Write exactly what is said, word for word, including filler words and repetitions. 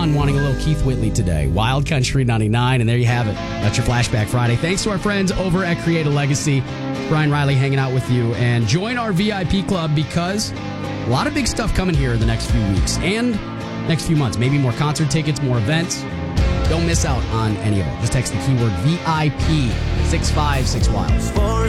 son wanting a little Keith Whitley today. Wild Country ninety-nine, and there you have it. That's your Flashback Friday. Thanks to our friends over at Create a Legacy. Brian Riley hanging out with you. And join our V I P club because a lot of big stuff coming here in the next few weeks and next few months. Maybe more concert tickets, more events. Don't miss out on any of it. Just text the keyword V I P six five six wild.